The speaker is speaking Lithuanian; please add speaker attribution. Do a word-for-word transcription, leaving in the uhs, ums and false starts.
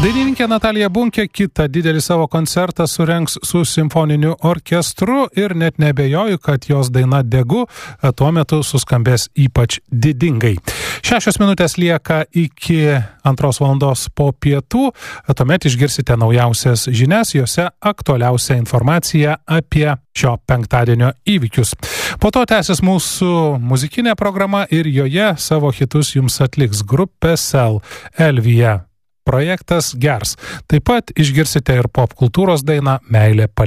Speaker 1: Dainininkė Natalija Bunkė kitą didelį savo koncertą surengs su simfoniniu orkestru ir net nebejoju, kad jos daina Degu tuo metu suskambės ypač didingai. Šešios minutės lieka iki antros valandos po pietų, tuomet išgirsite naujausias žinias, jose aktualiausia informacija apie šio penktadienio įvykius. Po to tęsis mūsų muzikinė programa ir joje savo hitus jums atliks grupė Sel Elvija. Projektas Gers. Taip pat išgirsite ir pop kultūros dainą Meilė.